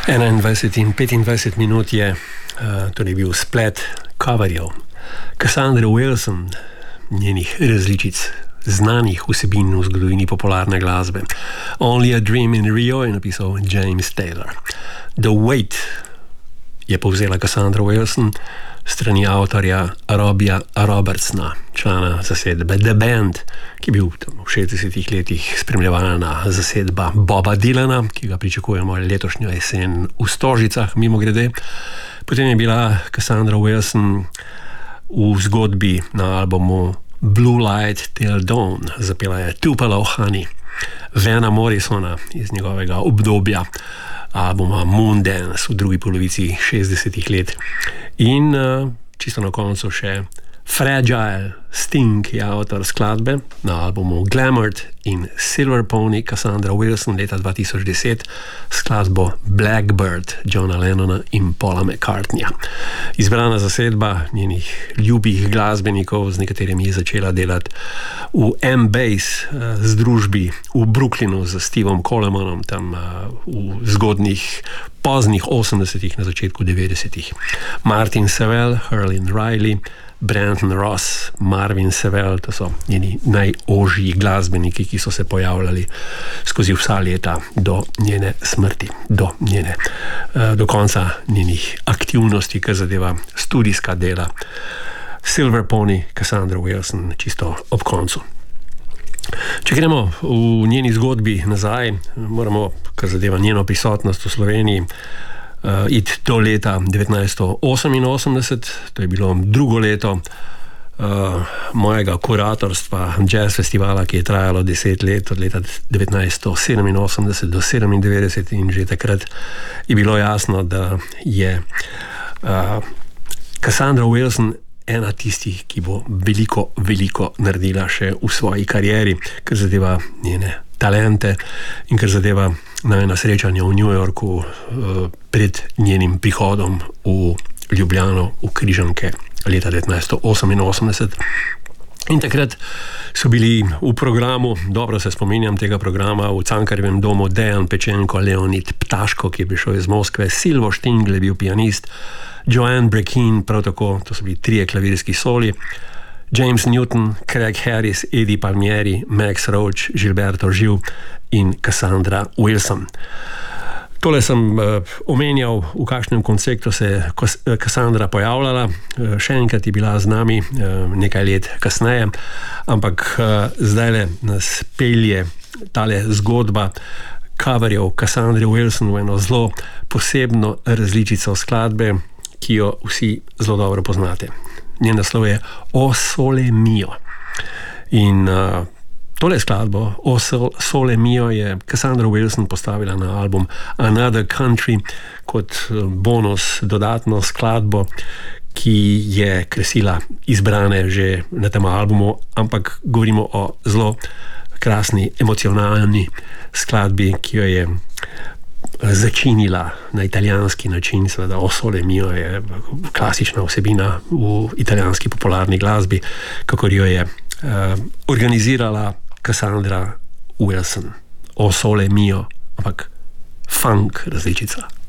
21 in 25 minut je torej bil splet coverjev Cassandre Wilson, njenih različic znanih vsebin v zgodovini popularne glasbe. Only a Dream in Rio je napisal James Taylor. The Weight je povzela Cassandra Wilson strani avtorja Robbija Robertsona, člana zasedbe The Band, ki je bil v 60-ih letih spremljevalna zasedba Boba Dylana, ki ga pričakujemo letošnjo jesen v Stožicah, mimogrede. Potem je bila Cassandra Wilson v zgodbi na albumu Blue Light Till Dawn, zapela je Tupelo Honey, Vana Morrisona iz njegovega obdobja albuma Moondance v drugi polovici 60-ih let. In čisto na koncu še Fragile Sting je avtor skladbe na albumu Glamoured in Silver Pony Cassandra Wilson leta 2010, skladbo Blackbird Johna Lennona in Paula McCartneyja. Izbrana zasedba njenih ljubih glasbenikov, z nekaterimi je začela delati v M-Bass združbi v Brooklynu z Stevom Colemanom, tam v zgodnih poznih 80-ih, na začetku 90-ih. Martin Sevell, Herlin Riley, Brandon Ross, Marvin Sevell, to so njeni najožji glasbeniki, ki so se pojavljali skozi vsa leta do njene smrti, do konca njenih aktivnosti, kar zadeva studijska dela. Silver Pony, Cassandra Wilson, čisto ob koncu. Če gremo v njeni zgodbi nazaj, moramo, kar zadeva njeno prisotnost v Sloveniji, iti do leta 1988, to je bilo drugo leto mojega kuratorstva jazz festivala, ki je trajalo 10 let, od leta 1987 do 1997, in že takrat je bilo jasno, da je Cassandra Wilson ena tistih, ki bo veliko naredila še v svoji karieri, kar zadeva njene talente in kar zadeva najna srečanja v New Yorku pred njenim prihodom v Ljubljano, v Križanke leta 1988. In takrat so bili v programu, dobro se spominjam tega programa, v Cankarjevem domu Dejan Pečenko, Leonid Ptaško, ki je prišel iz Moskve, Silvo Štingl je bil pianist, Joanne Brekin, prav tako, to so bili 3 klavirski soli, James Newton, Craig Harris, Eddie Palmieri, Max Roach, Gilberto Gil in Cassandra Wilson. Tole sem omenjal, v kakšnem konceptu se je Cassandra pojavljala. Še enkrat je bila z nami nekaj let kasneje, ampak zdajle nas pelje tale zgodba coverjev Cassandre Wilson v eno zelo posebno različico skladbe, ki jo vsi zelo dobro poznate. Njen naslov je O Sole Mio. In tole skladbo O Sole Mio je Cassandra Wilson postavila na album Another Country kot bonus, dodatno skladbo, ki je kresila izbrane že na tem albumu, ampak govorimo o zelo krasni, emocionalni skladbi, ki jo je začinila na italijanski način. Seveda O Sole Mio je klasična vsebina v italijanski popularni glasbi, kakor jo je organizirala Cassandra Wilson. O Sole Mio, ampak funk različica.